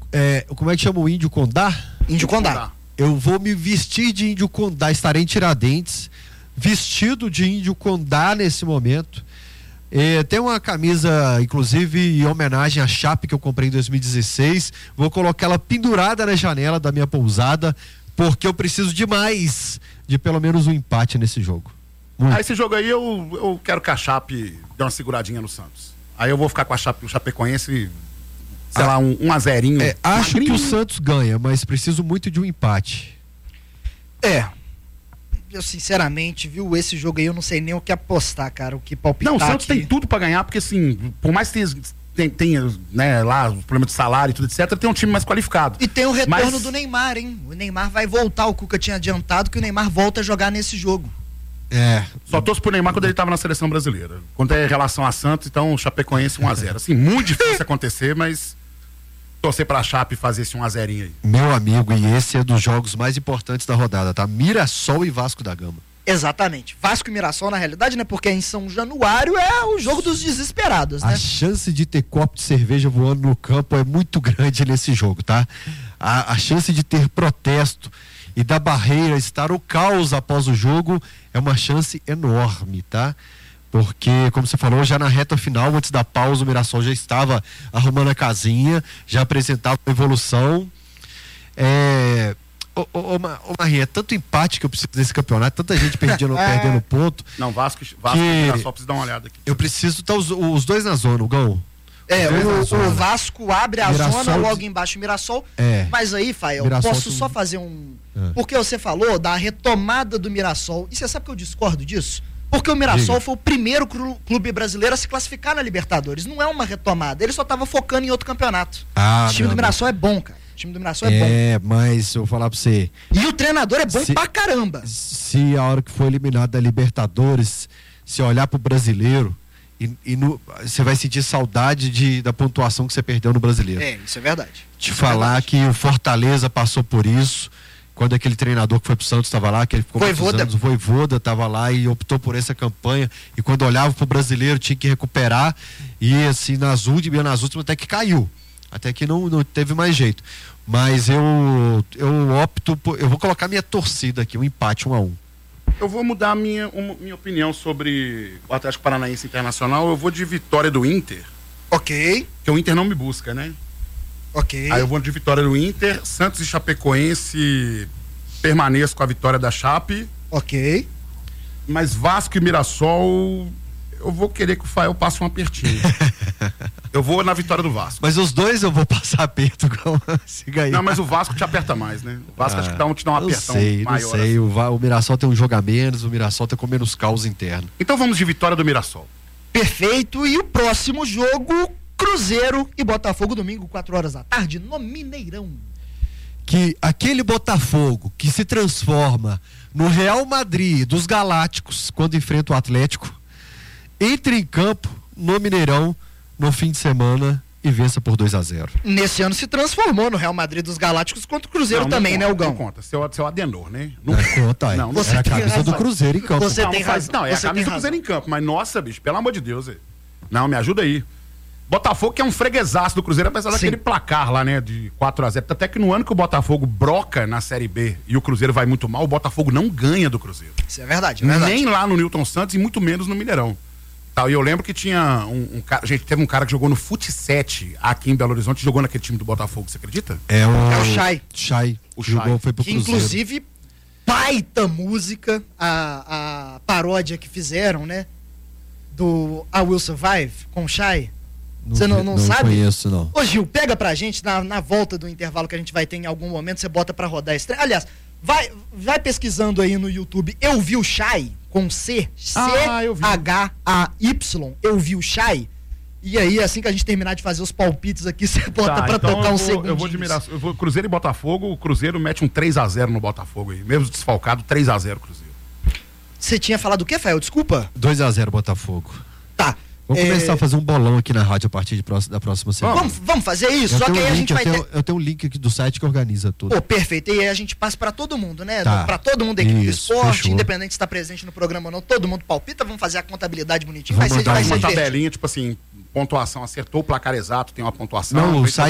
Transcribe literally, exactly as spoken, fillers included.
é, como é que chama o Índio Condá? Índio Condá. Eu vou me vestir de Índio Condá, estarei em Tiradentes, vestido de Índio Condá nesse momento. É, tem uma camisa, inclusive, em homenagem à Chape que eu comprei em dois mil e dezesseis. Vou colocar ela pendurada na janela da minha pousada, porque eu preciso demais de pelo menos um empate nesse jogo. Muito. Ah, esse jogo aí eu, eu quero que a Chape dê uma seguradinha no Santos. Aí eu vou ficar com a Chape, o Chapecoense, sei ah, lá, um, um azerinho. É, acho magrinho. Que o Santos ganha, mas preciso muito de um empate. É. Eu sinceramente, viu, esse jogo aí eu não sei nem o que apostar, cara, o que palpitar. Não, o Santos aqui. tem tudo pra ganhar, porque assim, por mais que tenha, tenha, tenha né, lá os problemas de salário e tudo, etcétera, tem um time mais qualificado. E tem o retorno Mas... do Neymar, hein? O Neymar vai voltar, o Cuca tinha adiantado que o Neymar volta a jogar nesse jogo. É. Só torço pro Neymar quando ele tava na seleção brasileira. Quando é em relação a Santos, então o Chapecoense um a zero. Assim, muito difícil acontecer, mas torcer pra Chape fazer esse um a zero aí. Meu amigo, e esse é dos jogos mais importantes da rodada, tá? Mirassol e Vasco da Gama. Exatamente. Vasco e Mirassol, na realidade, né? Porque em São Januário é o jogo dos desesperados, né? A chance de ter copo de cerveja voando no campo é muito grande nesse jogo, tá? A, a chance de ter protesto e da barreira estar o caos após o jogo é uma chance enorme, tá? Porque, como você falou, já na reta final, antes da pausa, o Mirassol já estava arrumando a casinha, já apresentava uma evolução. É... Ô, ô, ô, ô Maria, é tanto empate que eu preciso desse campeonato, tanta gente perdendo, é. perdendo ponto. Não, Vasco, Vasco que... e Mirassol precisa dar uma olhada aqui. Eu preciso estar os, os dois na zona, o Gão. É, o, o Vasco abre a Mirassol, zona, logo embaixo o Mirassol. É. Mas aí, Fael, Mirassol posso tu... só fazer um... É. Porque você falou da retomada do Mirassol. E você sabe que eu discordo disso? Porque o Mirassol Diga. foi o primeiro clube brasileiro a se classificar na Libertadores. Não é uma retomada. Ele só estava focando em outro campeonato. Ah, o time do Mirassol é bom, cara. O time do Mirassol é, é bom. É, mas eu vou falar pra você. E o treinador é bom se, pra caramba. Se a hora que for eliminado da Libertadores, se olhar pro brasileiro, e, e no, você vai sentir saudade de, da pontuação que você perdeu no brasileiro. É, isso é verdade. Te isso falar é que o Fortaleza passou por isso. Quando aquele treinador que foi pro Santos estava lá, que ele ficou muitos anos, o Vojvoda estava lá e optou por essa campanha, e quando olhava pro brasileiro tinha que recuperar, e assim, nas últimas, nas últimas até que caiu, até que não, não teve mais jeito, mas eu eu opto por, eu vou colocar minha torcida aqui, um empate um a um. Eu vou mudar minha, uma, minha opinião sobre o Atlético Paranaense Internacional, eu vou de vitória do Inter. Ok. Porque o Inter não me busca, né? Ok. Aí eu vou de vitória do Inter, Santos e Chapecoense, permaneço com a vitória da Chape. Ok. Mas Vasco e Mirassol, eu vou querer que o Fael passe um apertinho. Eu vou na vitória do Vasco. Mas os dois eu vou passar aperto se ganhar. Não, mas o Vasco te aperta mais, né? O Vasco ah, acho que dá um, te dá um apertão sei, maior. Não sei, assim. o, o Mirassol tem um jogo a menos, o Mirassol tá com menos caos interno. Então vamos de vitória do Mirassol. Perfeito, e o próximo jogo... Cruzeiro e Botafogo, domingo, quatro horas da tarde, no Mineirão. Que aquele Botafogo que se transforma no Real Madrid dos Galácticos quando enfrenta o Atlético, entre em campo no Mineirão no fim de semana e vença por dois a zero. Nesse ano se transformou no Real Madrid dos Galácticos contra o Cruzeiro não, também, não né, conta, Gão? Não conta, seu, seu Adenor, né? Não, não conta, não, não, você era a tem camisa razão. do Cruzeiro em campo. Você não, tem faz, razão. não, é você a camisa do Cruzeiro em campo, mas nossa, bicho, pelo amor de Deus. Aí. Não, me ajuda aí. Botafogo que é um freguesaço do Cruzeiro, apesar Sim. daquele placar lá, né, de quatro a zero. Até que no ano que o Botafogo broca na Série B e o Cruzeiro vai muito mal, o Botafogo não ganha do Cruzeiro. Isso é verdade, é verdade. Nem lá no Newton Santos e muito menos no Mineirão. E eu lembro que tinha um, um cara, gente, teve um cara que jogou no Fut sete aqui em Belo Horizonte, jogou naquele time do Botafogo, você acredita? É o, é o Chay. Chay. O jogou, Chay. foi pro que Cruzeiro. Inclusive, baita música, a, a paródia que fizeram, né? Do I Will Survive, com o Chay. Você não, não, não sabe? Não conheço, não. Ô Gil, pega pra gente, na, na volta do intervalo que a gente vai ter em algum momento, você bota pra rodar esse trem. Aliás, vai, vai pesquisando aí no YouTube, Eu Vi o Chay, com C, C H A Y, Eu Vi o Chay. E aí, assim que a gente terminar de fazer os palpites aqui, você bota tá, pra então tocar um segundo. Eu vou admirar, eu vou Cruzeiro e Botafogo, o Cruzeiro mete um três a zero no Botafogo aí, mesmo desfalcado, três a zero Cruzeiro. Você tinha falado o quê, Fael? Desculpa. dois a zero Botafogo. Tá. Vamos é... começar a fazer um bolão aqui na rádio a partir de próxima, da próxima semana. Vamos, vamos fazer isso? Eu Só que aí um a link, gente vai eu tenho, ter... eu tenho um link aqui do site que organiza tudo. Pô, perfeito. E aí a gente passa pra todo mundo, né? Tá. Pra todo mundo da equipe Isso, do esporte, fechou. independente se tá presente no programa ou não, todo mundo palpita, vamos fazer a contabilidade bonitinho. Vamos Vai ser, mandar vai uma ser Uma divertido. tabelinha, tipo assim, pontuação, acertou o placar exato, tem uma pontuação. Não, o site